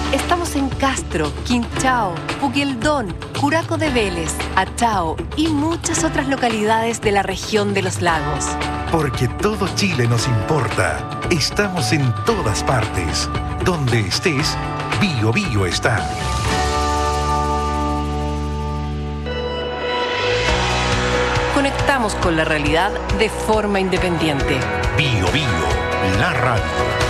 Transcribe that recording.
Estamos en Castro, Quinchao, Puqueldón, Curaco de Vélez, Achao y muchas otras localidades de la región de los lagos. Porque todo Chile nos importa. Estamos en todas partes. Donde estés, Bio Bio está. Conectamos con la realidad de forma independiente. Bio Bio, la radio.